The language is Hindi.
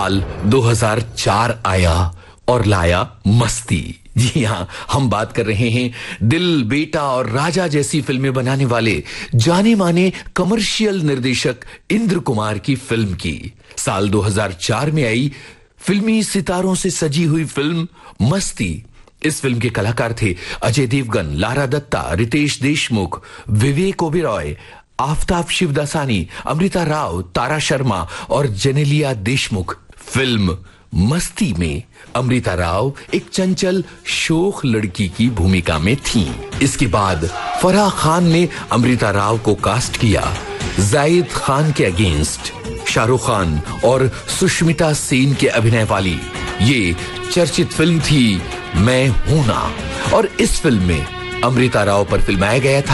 साल 2004 आया और लाया मस्ती। जी हाँ, हम बात कर रहे हैं दिल, बेटा और राजा जैसी फिल्में बनाने वाले जाने माने कमर्शियल निर्देशक इंद्र कुमार की फिल्म की। साल 2004 में आई फिल्मी सितारों से सजी हुई फिल्म मस्ती। इस फिल्म के कलाकार थे अजय देवगन, लारा दत्ता, रितेश देशमुख, विवेक ओबेरॉय, आफताब शिवदासानी, अमृता राव, तारा शर्मा और जेनेलिया देशमुख। फिल्म मस्ती में अमृता राव एक चंचल शोख लड़की की भूमिका में थीं। इसके बाद फराह खान ने अमृता राव को कास्ट किया जाहिद खान के अगेंस्ट। शाहरुख खान और सुष्मिता सेन के अभिनय वाली ये चर्चित फिल्म थी मैं हूं ना, और इस फिल्म में अमृता राव पर फिल्माया गया था